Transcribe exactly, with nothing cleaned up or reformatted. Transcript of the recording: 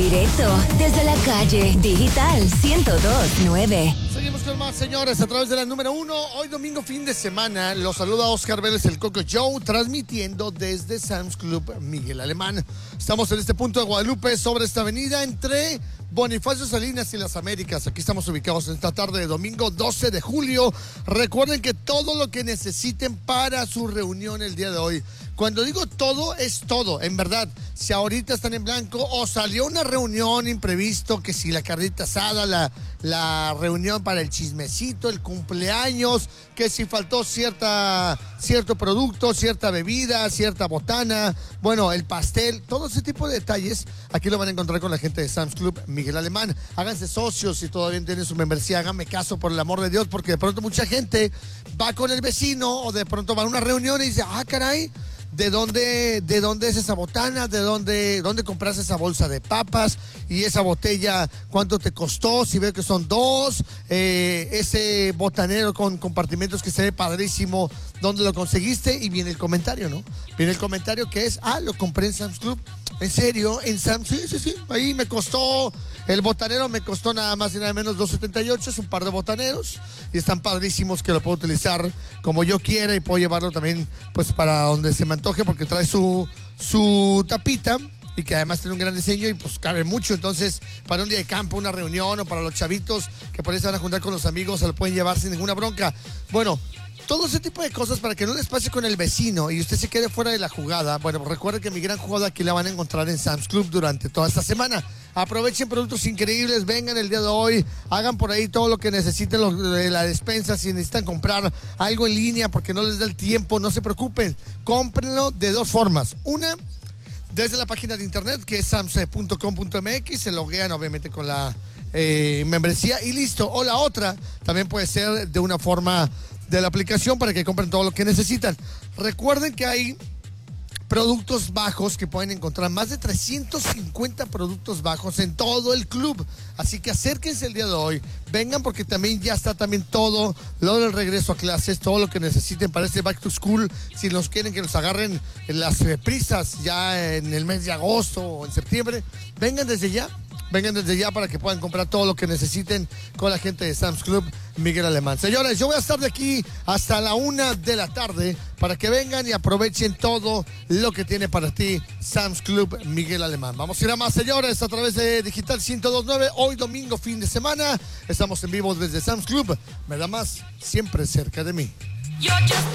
directo desde la calle Digital ciento dos punto nueve. Seguimos con más, señores, a través de la número uno. Hoy domingo, fin de semana. Los saluda Oscar Vélez, el Coco Joe, transmitiendo desde Sam's Club Miguel Alemán. Estamos en este punto de Guadalupe, sobre esta avenida entre Bonifacio Salinas y Las Américas. Aquí estamos ubicados en esta tarde de domingo doce de julio. Recuerden que todo lo que necesiten para su reunión el día de hoy. Cuando digo todo, es todo, en verdad. Si ahorita están en blanco o salió una reunión imprevisto, que si la carnita asada, la, la reunión para el chismecito, el cumpleaños, que si faltó cierta, cierto producto, cierta bebida, cierta botana, bueno, el pastel, todo ese tipo de detalles, aquí lo van a encontrar con la gente de Sam's Club Miguel Alemán. Háganse socios si todavía tienen su membresía, háganme caso por el amor de Dios, porque de pronto mucha gente va con el vecino o de pronto va a una reunión y dice, ah, caray, ¿De dónde, ¿de dónde es esa botana? ¿De dónde, dónde compraste esa bolsa de papas? Y esa botella, ¿cuánto te costó? Si veo que son dos. Eh, ese botanero con compartimentos que se ve padrísimo, ¿dónde lo conseguiste? Y viene el comentario, ¿no? Viene el comentario que es, ah, lo compré en Sam's Club. ¿En serio? ¿En Sam's? Sí, sí, sí. Ahí me costó, el botanero me costó nada más y nada menos dos setenta y ocho. Es un par de botaneros y están padrísimos, que lo puedo utilizar como yo quiera y puedo llevarlo también pues para donde se me antoje, porque trae su, su tapita y que además tiene un gran diseño y pues cabe mucho. Entonces, para un día de campo, una reunión o para los chavitos que por ahí se van a juntar con los amigos, se lo pueden llevar sin ninguna bronca. Bueno, todo ese tipo de cosas para que no les pase con el vecino y usted se quede fuera de la jugada. Bueno, recuerden que mi gran jugada aquí la van a encontrar en Sam's Club durante toda esta semana. Aprovechen productos increíbles, vengan el día de hoy, hagan por ahí todo lo que necesiten lo, de la despensa. Si necesitan comprar algo en línea porque no les da el tiempo, no se preocupen, cómprenlo de dos formas. Una, desde la página de internet, que es sams punto com punto m x, se loguean obviamente con la eh, membresía y listo. O la otra, también puede ser de una forma de la aplicación para que compren todo lo que necesitan. Recuerden que hay productos bajos que pueden encontrar, más de trescientos cincuenta productos bajos en todo el club. Así que acérquense el día de hoy, vengan, porque también ya está también todo lo del regreso a clases, todo lo que necesiten para este back to school. Si los quieren que los agarren en las eh, prisas ya en el mes de agosto o en septiembre, vengan desde ya. Vengan desde ya para que puedan comprar todo lo que necesiten con la gente de Sam's Club Miguel Alemán. Señores, yo voy a estar de aquí hasta la una de la tarde para que vengan y aprovechen todo lo que tiene para ti Sam's Club Miguel Alemán. Vamos a ir a más, señores, a través de Digital ciento dos punto nueve. Hoy domingo, fin de semana, estamos en vivo desde Sam's Club. Me da más, siempre cerca de mí.